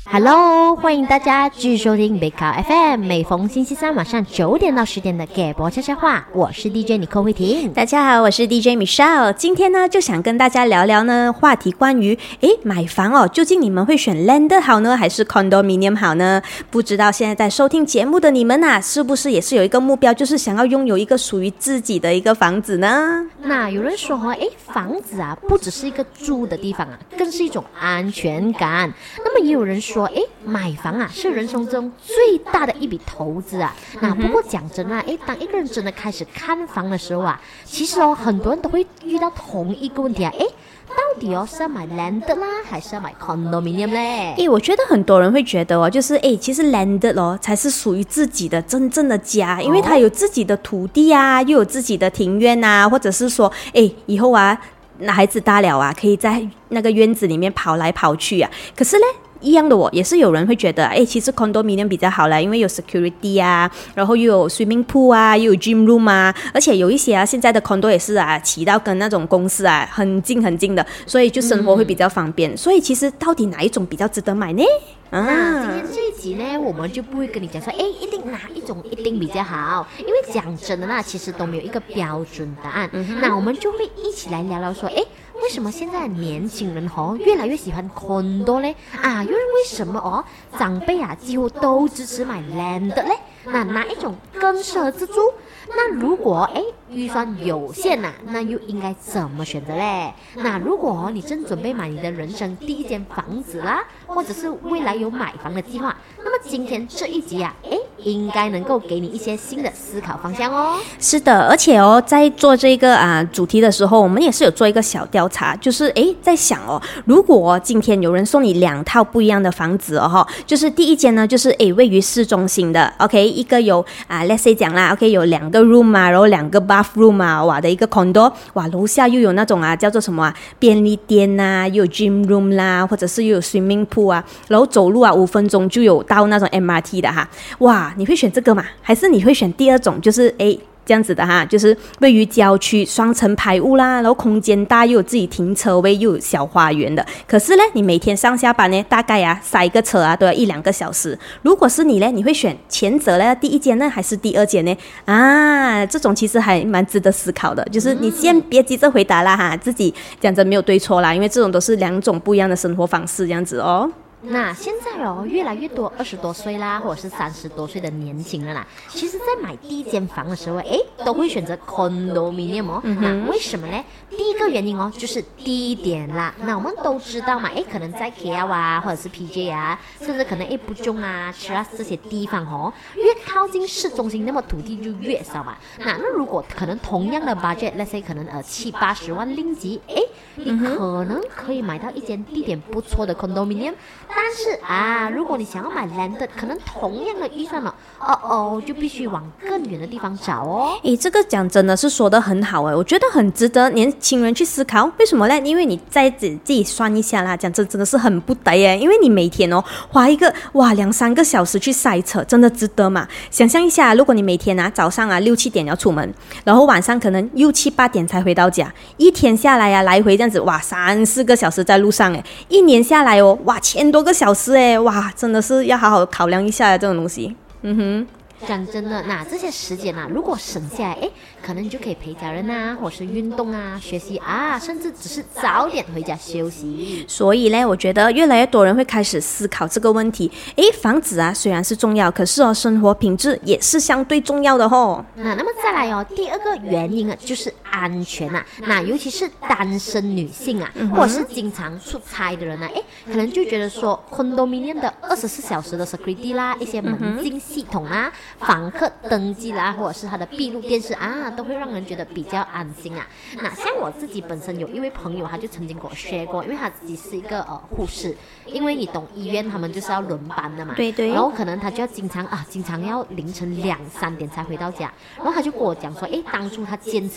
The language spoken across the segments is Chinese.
Hello， 欢迎大家继续收听北考 FM， 每逢星期三晚上9点到10点的给博悄悄话，我是 DJ 尼寇慧婷。 大家好，我是 DJ Michelle。今天呢，就想跟大家聊聊呢话题，关于买房哦，究竟你们会选 Landed 好呢，还是 Condominium 好呢？不知道现在在收听节目的你们啊，是不是也是有一个目标，就是想要拥有一个属于自己的一个房子呢？ 那有人说房子啊，不只是一个住的地方啊，更是一种安全感。那么也有人说，买房啊是人生中最大的一笔投资啊。那不过讲真啊，当一个人真的开始看房的时候啊，其实很多人都会遇到同一个问题啊，到底是要买 landed 啦，还是要买 condominium 嘞？ 我觉得很多人会觉得就是其实 landed 才是属于自己的真正的家，因为他有自己的土地啊，又有自己的庭院啊，或者是说以后啊孩子大了啊，可以在那个院子里面跑来跑去啊。可是呢，一样的也是有人会觉得其实 condominium 比较好啦，因为有 security 啊，然后又有 swimming pool 啊，又有 gym room 啊，而且有一些现在的 condo 也是起到跟那种公司很近很近的，所以就生活会比较方便。所以其实到底哪一种比较值得买呢？ 那今天这一集呢，我们就不会跟你讲说一定哪一种一定比较好，因为讲真的啦，其实都没有一个标准答案。那我们就会一起来聊聊说为什么现在的年轻人越来越喜欢 condo 呢？又为什么长辈几乎都支持买 land 嘞？那哪一种更适合自住？那如果预算有限那又应该怎么选择嘞？那如果你正准备买你的人生第一间房子啦，或者是未来有买房的计划，那么今天这一集应该能够给你一些新的思考方向哦。 是的，而且在做这个主题的时候，我们也是有做一个小调查，就是在想如果今天有人送你2套不一样的房子就是第一间呢，就是位于市中心的 ，OK， 一个有let's say 讲啦 ，OK， 有2个 room 然后2个 bathroom 哇的一个 condo， 哇，楼下又有那种叫做什么便利店又有 gym room 啦，或者是又有 swimming pool 然后走路5分钟就有到那种 MRT 的哇，你会选这个吗？还是你会选第二种，就是这样子的就是位于郊区双层排屋啦，然后空间大，又有自己停车位，又有小花园的。可是呢，你每天上下班呢，大概塞一个车都要1-2个小时。如果是你呢，你会选前者呢，第一间呢，还是第二间呢？这种其实还蛮值得思考的。就是你先别急着回答啦自己讲真没有对错啦，因为这种都是2种不一样的生活方式，这样子那现在越来越多20多岁啦，或者是30多岁的年轻人啦，其实在买第一间房的时候都会选择 condominium那为什么呢？第一个原因就是地点啦。那我们都知道嘛，可能在 KL 或者是 PJ 甚至可能不中Cheras 这些地方越靠近市中心，那么土地就越少嘛。那如果可能同样的 budget，let's say 可能70-80万令吉，你可能可以买到一间地点不错的 condominium。但是如果你想要买 landed， 可能同样的预算就必须往更远的地方找这个讲真的是说得很好我觉得很值得年轻人去思考。为什么呢？因为你再自己算一下啦，讲真的是很不得因为你每天花一个2-3个小时去塞车，真的值得吗？想象一下，如果你每天早上6-7点要出门，然后晚上可能6-7-8点才回到家，一天下来来回这样子3-4个小时在路上一年下来1000多个小时真的是要好好考量一下这种东西。 讲真的，那这些时间如果省下来可能你就可以陪家人或是运动学习甚至只是早点回家休息。 所以呢，我觉得越来越多人会开始思考这个问题。房子虽然是重要，可是生活品质也是相对重要的那么再来第二个原因就是安全那尤其是单身女性或者是经常出差的人可能就觉得说 condominium 的24小时的 security 啦，一些门禁系统访客登记啦，或者是他的闭路电视都会让人觉得比较安心那像我自己本身有一位朋友，他就曾经跟我 share 过，因为他自己是一个护士，因为你懂医院他们就是要轮班的嘛， 对， 然后可能他就要经常要凌晨2-3点才回到家，然后他就跟我讲说当初他坚持要买 condo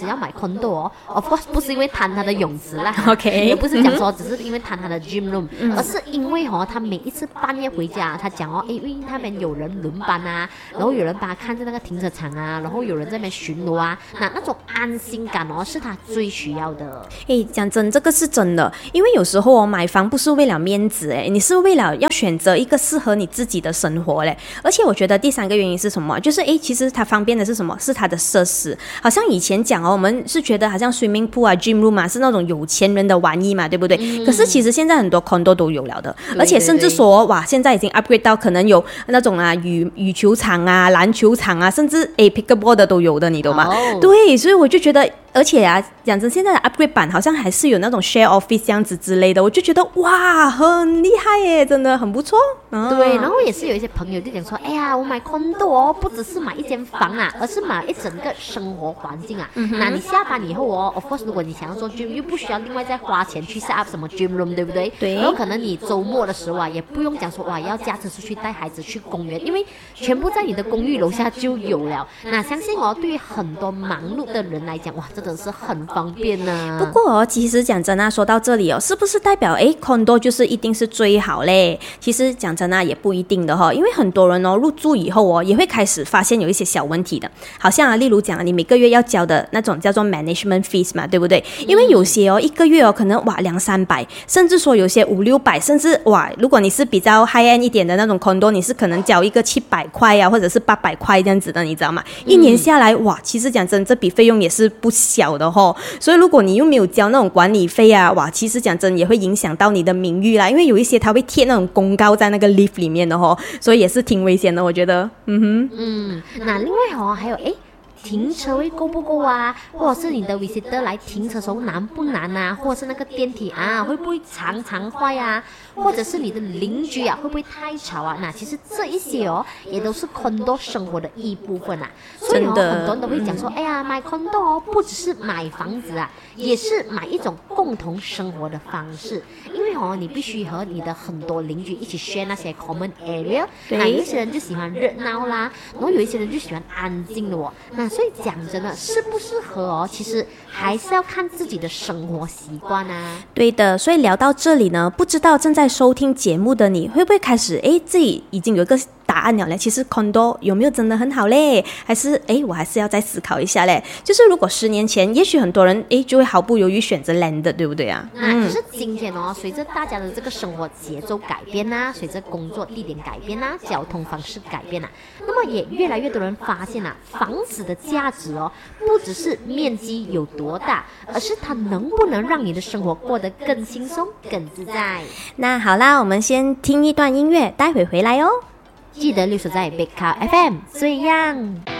condo 哦，of course 不是因为贪他的泳池啦 OK 也不是讲说只是因为贪他的 gym room，而是因为他每一次半夜回家，他讲因为他们有人轮班啊，然后有人帮他看着那个停车场啊，然后有人在那边巡逻啊，那种安心感是他最需要的。 讲真，这个是真的，因为有时候买房不是为了面子你是为了要选择一个适合你自己的生活嘞。而且我觉得第三个原因是什么？就是其实它方便的是什么？是它的设施。好像以前讲我们是觉得好像 swimming pool 啊 gym room 啊是那种有钱人的玩意嘛，对不对？可是其实现在很多 condo 都有了的，而且甚至说哇，现在已经 upgrade 到可能有那种羽球场啊、篮球场啊，甚至pickleball 的都有的，你懂吗？对，所以我就觉得。而且讲真，现在的 upgrade 版好像还是有那种 share office 这样子之类的，我就觉得哇，很厉害耶，真的很不错。 对，然后也是有一些朋友就讲说，哎呀，我买 condo 不只是买一间房啊，而是买一整个生活环境啊。那你下班以后of course 如果你想要做 gym， 又不需要另外再花钱去 set up 什么 gym room， 对不对？ 对。 然后可能你周末的时候也不用讲说哇要驾车出去带孩子去公园，因为全部在你的公寓楼下就有了。那相信对于很多忙碌的人来讲，哇，真的是很方便啊。 不过其实讲真说到这里是不是代表condo 就是一定是最好嘞？其实讲真也不一定的因为很多人入住以后也会开始发现有一些小问题的，好像例如讲你每个月要交的那种叫做 management fees 嘛，对不对？因为有些一个月可能哇200-300，甚至说有些500-600，甚至哇，如果你是比较 high end 一点的那种 condo， 你是可能交一个700块啊，或者是800块这样子的，你知道吗？一年下来哇，其实讲真这笔费用也是不小的所以如果你又没有交那种管理费啊，哇，其实讲真也会影响到你的名誉啦，因为有一些他会贴那种公告在那个 lift 里面的所以也是挺危险的，我觉得。 那另外还有停车位够不够啊？或者是你的 visitor 来停车的时候难不难啊？或者是那个电梯会不会常常坏啊？或者是你的邻居会不会太吵啊？那其实这一些也都是 condo 生活的一部分啊。所以很多人都会讲说，哎呀，买 condo 不只是买房子啊，也是买一种共同生活的方式。因为你必须和你的很多邻居一起 share 那些 common area。那有一些人就喜欢热闹啦，然后有一些人就喜欢安静的那所以讲真的，适不适合其实还是要看自己的生活习惯啊。 对的，所以聊到这里呢，不知道正在收听节目的你会不会开始自己已经有一个答案了嘞？其实 condo 有没有真的很好嘞？还是我还是要再思考一下嘞？就是如果10年前，也许很多人就会毫不犹豫选择 land， 对不对啊？ 可是今天随着大家的这个生活节奏改变啊，随着工作地点改变啊，交通方式改变啊，那么也越来越多人发现房子的价值不只是面积有多大，而是它能不能让你的生活过得更轻松、更自在。 那好啦，我们先听一段音乐，待会回来哦。 记得留守在 Big Car FM 最样。